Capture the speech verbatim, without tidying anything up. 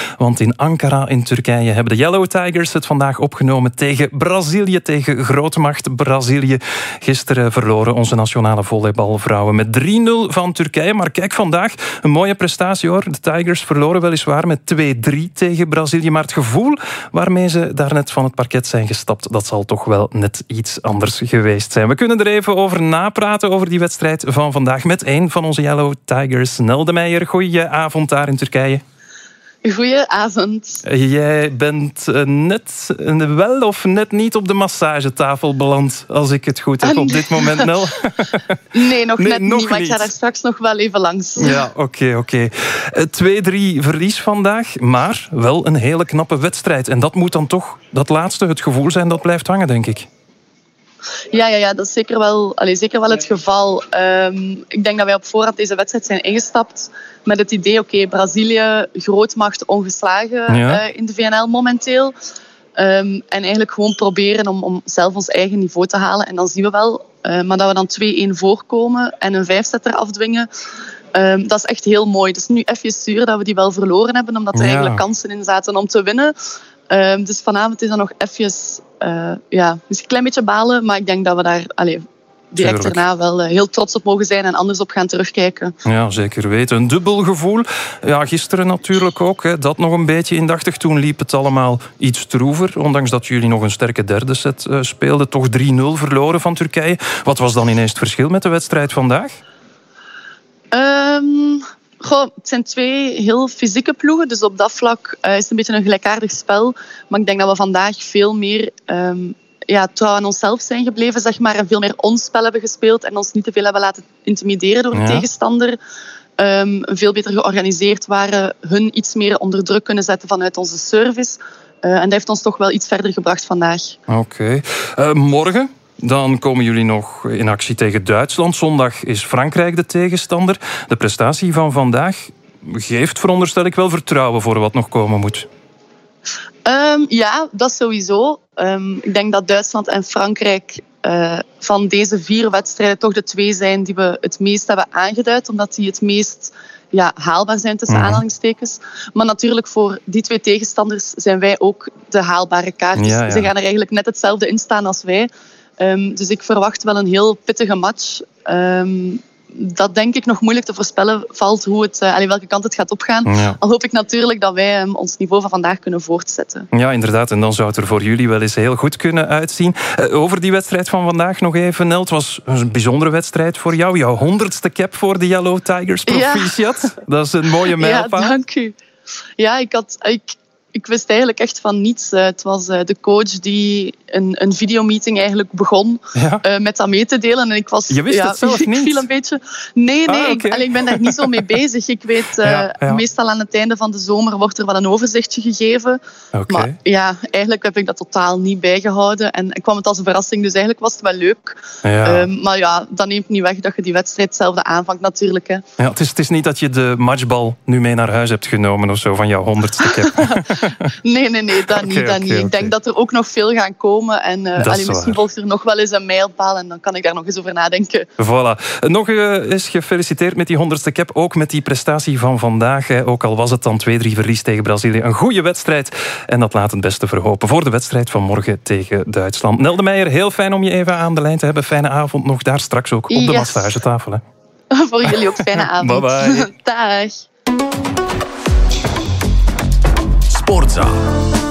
Want in Ankara in Turkije hebben de Yellow Tigers het vandaag opgenomen tegen Brazilië, tegen grootmacht Brazilië. Gisteren verloren onze nationale volleybalvrouwen met drie nul van Turkije. Maar kijk, vandaag een mooie prestatie hoor. De Tigers verloren weliswaar met twee drie tegen Brazilië. Maar het gevoel waarmee ze daarnet van het parket zijn gestapt, dat zal toch wel net iets anders geweest zijn. We kunnen er even over napraten, over die wedstrijd van vandaag, met een van onze Yellow Tigers, Nel de Meijer. Goeie avond daar in Turkije. Goedenavond. Jij bent net wel of net niet op de massagetafel beland, als ik het goed heb op dit moment, Nel. Nee, nog nee, net nog niet, maar ik ga daar straks nog wel even langs. Ja, oké, oké. twee drie verlies vandaag, maar wel een hele knappe wedstrijd. En dat moet dan toch dat laatste, het gevoel zijn, dat blijft hangen, denk ik. Ja, ja, ja, dat is zeker wel, allez, zeker wel het geval. Um, ik denk dat wij op voorhand deze wedstrijd zijn ingestapt met het idee, oké, okay, Brazilië, grootmacht, ongeslagen ja. uh, in de V N L momenteel. Um, en eigenlijk gewoon proberen om, om zelf ons eigen niveau te halen. En dan zien we wel, uh, maar dat we dan twee-één voorkomen en een vijfsetter afdwingen. Um, dat is echt heel mooi. Het is nu even zuur dat we die wel verloren hebben, omdat er ja. eigenlijk kansen in zaten om te winnen. Um, dus vanavond is dat nog even, uh, ja, misschien een klein beetje balen, maar ik denk dat we daar allez, direct Tuurlijk. daarna wel uh, heel trots op mogen zijn en anders op gaan terugkijken. Ja, zeker weten. Een dubbel gevoel. Ja, gisteren natuurlijk ook. Hè, dat nog een beetje indachtig. Toen liep het allemaal iets stroever, ondanks dat jullie nog een sterke derde set uh, speelden. Toch drie nul verloren van Turkije. Wat was dan ineens het verschil met de wedstrijd vandaag? Um... Goh, het zijn twee heel fysieke ploegen, dus op dat vlak uh, is het een beetje een gelijkaardig spel. Maar ik denk dat we vandaag veel meer um, ja, trouw aan onszelf zijn gebleven, zeg maar, en veel meer ons spel hebben gespeeld en ons niet te veel hebben laten intimideren door de ja. tegenstander. Um, veel beter georganiseerd waren, hun iets meer onder druk kunnen zetten vanuit onze service. Uh, en dat heeft ons toch wel iets verder gebracht vandaag. Oké. Okay. Uh, morgen? Dan komen jullie nog in actie tegen Duitsland. Zondag is Frankrijk de tegenstander. De prestatie van vandaag geeft, veronderstel ik, wel vertrouwen voor wat nog komen moet. Um, ja, dat sowieso. Um, ik denk dat Duitsland en Frankrijk uh, van deze vier wedstrijden toch de twee zijn die we het meest hebben aangeduid, omdat die het meest ja, haalbaar zijn tussen mm-hmm. aanhalingstekens. Maar natuurlijk voor die twee tegenstanders zijn wij ook de haalbare kaartjes. Ja, ja. Ze gaan er eigenlijk net hetzelfde in staan als wij. Um, dus ik verwacht wel een heel pittige match. Um, dat denk ik nog moeilijk te voorspellen valt hoe het, uh, welke kant het gaat opgaan. Ja. Al hoop ik natuurlijk dat wij um, ons niveau van vandaag kunnen voortzetten. Ja, inderdaad. En dan zou het er voor jullie wel eens heel goed kunnen uitzien. Uh, over die wedstrijd van vandaag nog even, Nel. Het was een bijzondere wedstrijd voor jou. Jouw honderdste cap voor de Yellow Tigers. Proficiat. Ja. Dat is een mooie mijlpaal. Ja, dank u. Ja, ik had... Ik... Ik wist eigenlijk echt van niets. Het was de coach die een, een videomeeting eigenlijk begon ja. uh, met dat mee te delen. En ik was, Je wist ja, het zelf ik niet? viel een beetje... Nee, nee, ah, okay. ik, ik ben daar niet zo mee bezig. Ik weet, uh, ja, ja. meestal aan het einde van de zomer wordt er wel een overzichtje gegeven. Okay. Maar ja, eigenlijk heb ik dat totaal niet bijgehouden. En kwam het als een verrassing, dus eigenlijk was het wel leuk. Ja. Uh, maar ja, dat neemt niet weg dat je die wedstrijd hetzelfde aanvangt natuurlijk. Hè. Ja, het, is, het is niet dat je de matchbal nu mee naar huis hebt genomen of zo van jouw honderdste cap. Nee, nee, nee, dat niet. Okay, dat okay, niet. Ik okay. denk dat er ook nog veel gaan komen. En uh, allee, misschien volgt er nog wel eens een mijlpaal en dan kan ik daar nog eens over nadenken. Voilà. Nog uh, eens gefeliciteerd met die honderdste cap. Ook met die prestatie van vandaag. Hè. Ook al was het dan twee drie verlies tegen Brazilië. Een goede wedstrijd. En dat laat het beste verhopen voor de wedstrijd van morgen tegen Duitsland. Nel de Meijer, heel fijn om je even aan de lijn te hebben. Fijne avond nog daar straks ook op yes. de massagetafel. Hè. Voor jullie ook fijne avond. Bye bye. Dag. Sportza.